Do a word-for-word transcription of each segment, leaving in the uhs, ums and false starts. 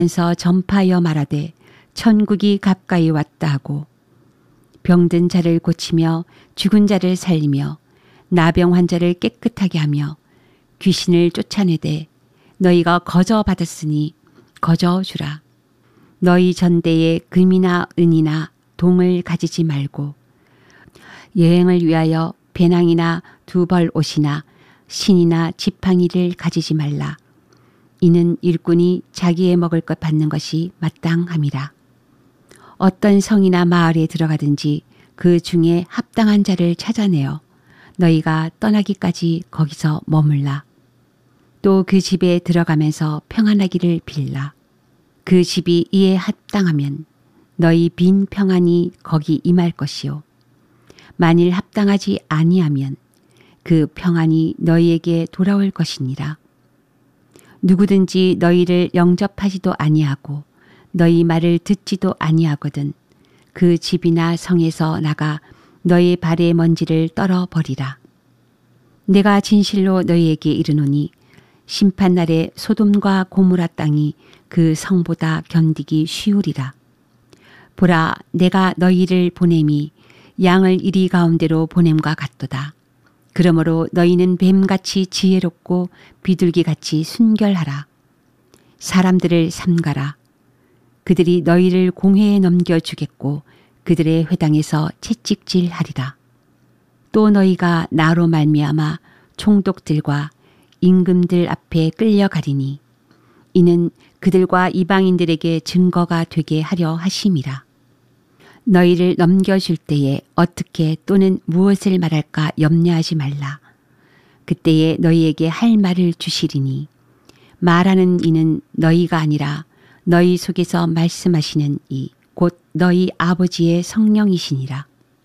면서 전파하여 말하되 천국이 가까이 왔다 하고 병든 자를 고치며 죽은 자를 살리며 나병 환자를 깨끗하게 하며 귀신을 쫓아내되 너희가 거저 받았으니 거저 주라. 너희 전대에 금이나 은이나 동을 가지지 말고 여행을 위하여 배낭이나 두 벌 옷이나 신이나 지팡이를 가지지 말라. 이는 일꾼이 자기의 먹을 것 받는 것이 마땅함이라. 어떤 성이나 마을에 들어가든지 그 중에 합당한 자를 찾아내어 너희가 떠나기까지 거기서 머물라. 또 그 집에 들어가면서 평안하기를 빌라. 그 집이 이에 합당하면 너희 빈 평안이 거기 임할 것이요. 만일 합당하지 아니하면 그 평안이 너희에게 돌아올 것이니라. 누구든지 너희를 영접하지도 아니하고 너희 말을 듣지도 아니하거든 그 집이나 성에서 나가 너희 발의 먼지를 떨어버리라. 내가 진실로 너희에게 이르노니 심판날에 소돔과 고모라 땅이 그 성보다 견디기 쉬우리라. 보라, 내가 너희를 보냄이 양을 이리 가운데로 보냄과 같도다. 그러므로 너희는 뱀같이 지혜롭고 비둘기같이 순결하라. 사람들을 삼가라. 그들이 너희를 공회에 넘겨주겠고 그들의 회당에서 채찍질하리라. 또 너희가 나로 말미암아 총독들과 임금들 앞에 끌려가리니 이는 그들과 이방인들에게 증거가 되게 하려 하심이라. 너희를 넘겨줄 때에 어떻게 또는 무엇을 말할까 염려하지 말라. 그때에 너희에게 할 말을 주시리니 말하는 이는 너희가 아니라 너희 속에서 말씀하시는 이 곧 너희 아버지의 성령이시니라.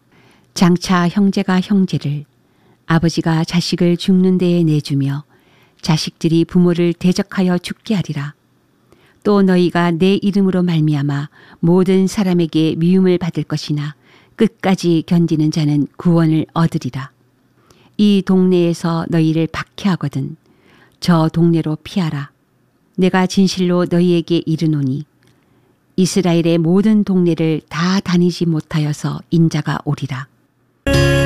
장차 형제가 형제를 아버지가 자식을 죽는 데에 내주며 자식들이 부모를 대적하여 죽게 하리라. 또 너희가 내 이름으로 말미암아 모든 사람에게 미움을 받을 것이나 끝까지 견디는 자는 구원을 얻으리라. 이 동네에서 너희를 박해하거든 저 동네로 피하라. 내가 진실로 너희에게 이르노니 이스라엘의 모든 동네를 다 다니지 못하여서 인자가 오리라.